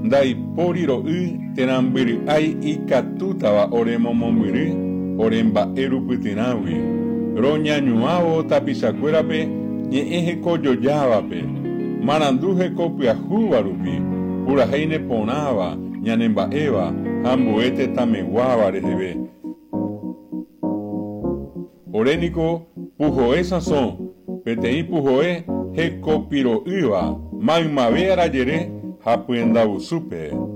ndaipóri ro'y terambyry'ái ikatútava ore momombyry ore mba'e rupytyrãgui. Roñañuãvo tapichakuérape ñe'ẽ hekojojávape. Marandu heko pyahúva rupi, purahéine porãva, ñanemba'éva ha ambue tetãmeguáva reheve. Oréniko puhoe sãso, peteĩ puhoe hekopiro'ýva, maymave arajere ha pyendavusúpe.